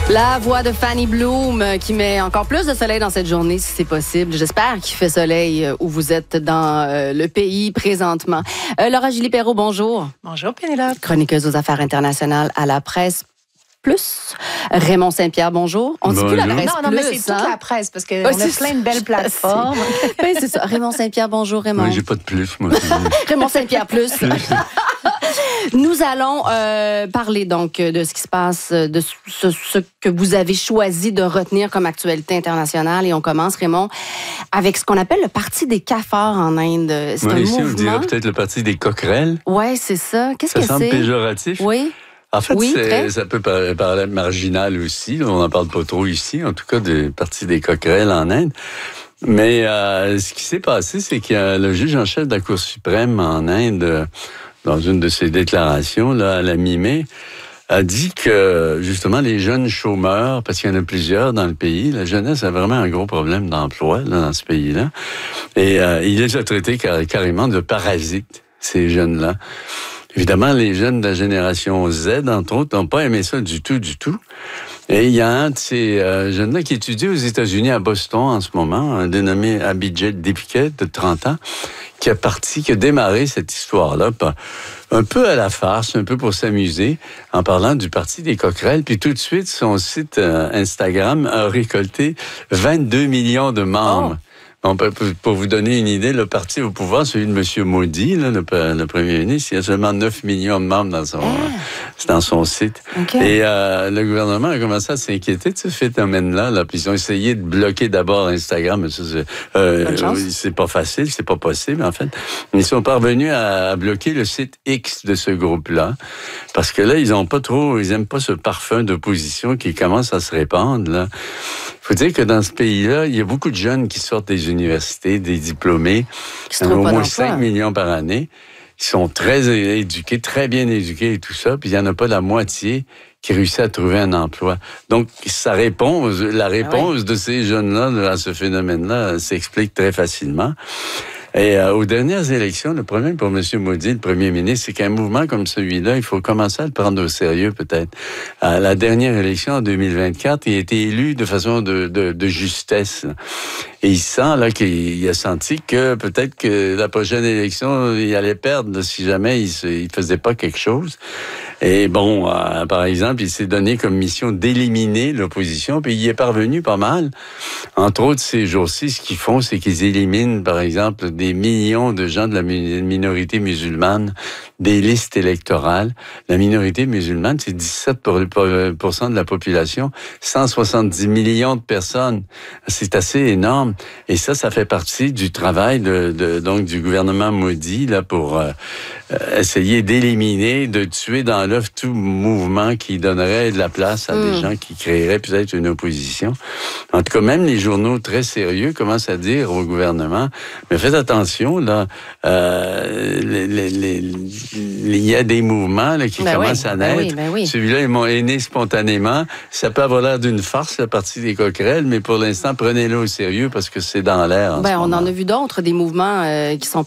La voix de Fanny Bloom qui met encore plus de soleil dans cette journée, si c'est possible. J'espère qu'il fait soleil où vous êtes dans le pays présentement. Laura Julie Perrault, bonjour. Bonjour, Pénélope. Chroniqueuse aux affaires internationales à la presse. Plus. Raymond Saint-Pierre, bonjour. On dit plus la presse non, plus, mais c'est toute la presse, parce qu'on a plein de belles plateformes. Oui, c'est ça. Raymond Saint-Pierre, bonjour, Raymond. Oui, j'ai pas de plus, moi. Raymond Saint-Pierre, plus. Nous allons parler donc de ce qui se passe, de ce que vous avez choisi de retenir comme actualité internationale. Et on commence, Raymond, avec ce qu'on appelle le Parti des cafards en Inde. C'est un ici, mouvement. on dirait peut-être le Parti des coquerelles. Oui, c'est ça. Qu'est-ce que c'est? Ça semble péjoratif. Oui. En fait, oui, ça peut paraître marginal aussi. On n'en parle pas trop ici, en tout cas, du Parti des coquerelles en Inde. Mais ce qui s'est passé, c'est que le juge en chef de la Cour suprême en Inde, dans une de ses déclarations, là, à la mi-mai, a dit que, justement, les jeunes chômeurs, parce qu'il y en a plusieurs dans le pays, la jeunesse a vraiment un gros problème d'emploi là, dans ce pays-là. Et il les a traités carrément de parasites, ces jeunes-là. Évidemment, les jeunes de la génération Z, entre autres, n'ont pas aimé ça du tout. Et il y a un de ces jeunes-là qui étudie aux États-Unis, à Boston, en ce moment, un dénommé Abhijit Dipket, de 30 ans, qui a démarré cette histoire-là, un peu à la farce, un peu pour s'amuser, en parlant du Parti des coquerelles. Puis tout de suite, son site Instagram a récolté 22 millions de membres. Oh. Pour vous donner une idée, le parti au pouvoir, celui de M. Modi, là, le premier ministre, il y a seulement 9 millions de membres dans son site. Okay. Et le gouvernement a commencé à s'inquiéter de ce phénomène-là. Là, puis ils ont essayé de bloquer d'abord Instagram. Mais ça, c'est pas facile, c'est pas possible, en fait. Mais ils sont parvenus à bloquer le site X de ce groupe-là. Parce que là, ils aiment pas ce parfum d'opposition qui commence à se répandre, là. Il faut dire que dans ce pays-là, il y a beaucoup de jeunes qui sortent des universités, des diplômés, au moins 5 millions par année. Ils sont très éduqués, très bien éduqués et tout ça, puis il n'y en a pas la moitié qui réussit à trouver un emploi. Donc, la réponse de ces jeunes-là à ce phénomène-là s'explique très facilement. Et aux dernières élections, le problème pour M. Modi, le premier ministre, c'est qu'un mouvement comme celui-là, il faut commencer à le prendre au sérieux, peut-être. À la dernière élection, en 2024, il a été élu de façon de justesse. Et il sent là qu'il a senti que peut-être que la prochaine élection, il allait perdre si jamais il faisait pas quelque chose. Et bon, par exemple, il s'est donné comme mission d'éliminer l'opposition, puis il y est parvenu pas mal. Entre autres, ces jours-ci, ce qu'ils font, c'est qu'ils éliminent, par exemple, des millions de gens de la minorité musulmane des listes électorales. La minorité musulmane, c'est 17% de la population, 170 millions de personnes. C'est assez énorme. Et ça fait partie du travail donc du gouvernement Modi là pour essayer d'éliminer, de tuer dans l'œuf tout mouvement qui donnerait de la place à des gens qui créeraient peut-être une opposition. En tout cas, même les journaux très sérieux commencent à dire au gouvernement, mais faites attention, là, il y a des mouvements là, qui commencent à naître. Oui. Celui-là est né spontanément. Ça peut avoir l'air d'une farce, la Partie des coquerelles, mais pour l'instant, prenez-le au sérieux parce que c'est dans l'air. On en a vu d'autres, des mouvements qui sont